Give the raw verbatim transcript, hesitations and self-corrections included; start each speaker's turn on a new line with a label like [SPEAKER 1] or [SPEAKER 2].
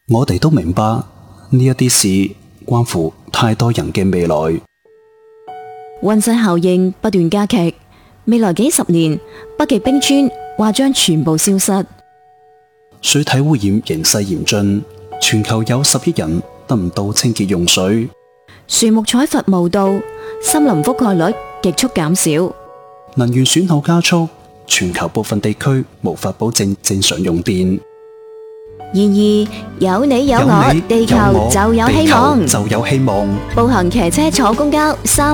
[SPEAKER 1] 我哋都明白呢一啲事關乎太多人嘅未來。
[SPEAKER 2] 溫室效應不斷加劇，未來幾十年北極冰川或將全部消失。
[SPEAKER 1] 水體污染形勢嚴峻，全球有十億人得唔到清潔用水。
[SPEAKER 2] 樹木採伐無度，森林覆蓋率極速減少。
[SPEAKER 1] 能源損耗加速，全球部分地區無法保證正常用電。
[SPEAKER 2] 然而有你有我，地球就有希望。
[SPEAKER 1] 就有希望。
[SPEAKER 2] 步行騎車坐公交，三